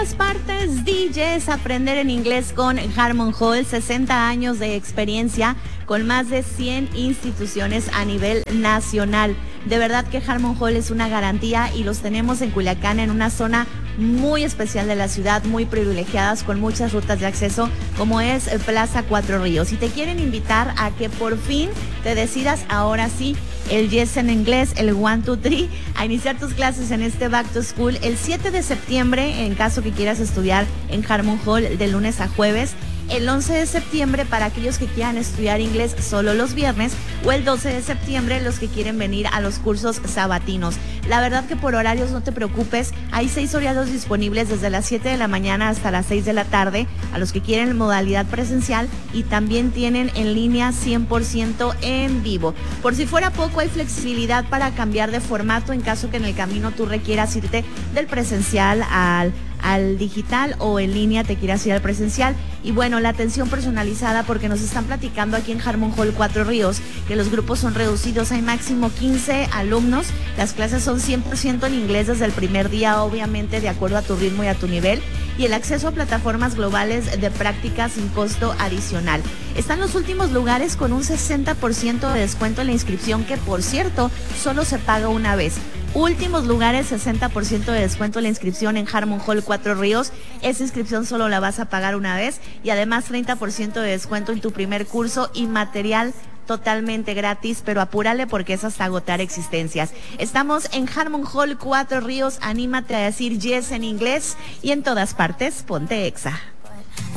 todas partes, DJs, aprender en inglés con Harmon Hall, 60 años de experiencia con más de 100 instituciones a nivel nacional. De verdad que Harmon Hall es una garantía y los tenemos en Culiacán, en una zona muy especial de la ciudad, muy privilegiadas, con muchas rutas de acceso, como es Plaza Cuatro Ríos. Y te quieren invitar a que por fin te decidas ahora sí el Yes en inglés, el 1, 2, 3, a iniciar tus clases en este Back to School el 7 de septiembre, en caso que quieras estudiar en Harmon Hall de lunes a jueves. El 11 de septiembre para aquellos que quieran estudiar inglés solo los viernes, o el 12 de septiembre los que quieren venir a los cursos sabatinos. La verdad que por horarios no te preocupes, hay 6 horarios disponibles desde las 7 de la mañana hasta las 6 de la tarde a los que quieren modalidad presencial, y también tienen en línea 100% en vivo. Por si fuera poco, hay flexibilidad para cambiar de formato en caso que en el camino tú requieras irte del presencial al digital, o en línea te quieras ir al presencial. Y bueno, la atención personalizada, porque nos están platicando aquí en Harmon Hall Cuatro Ríos que los grupos son reducidos, hay máximo 15 alumnos, las clases son 100% en inglés desde el primer día, obviamente de acuerdo a tu ritmo y a tu nivel, y el acceso a plataformas globales de práctica sin costo adicional. Están los últimos lugares con un 60% de descuento en la inscripción, que por cierto solo se paga una vez. Últimos lugares, 60% de descuento en la inscripción en Harmon Hall Cuatro Ríos. Esa inscripción solo la vas a pagar una vez, y además 30% de descuento en tu primer curso y material totalmente gratis, pero apúrale porque es hasta agotar existencias. Estamos en Harmon Hall Cuatro Ríos, anímate a decir yes en inglés, y en todas partes, ponte Exa.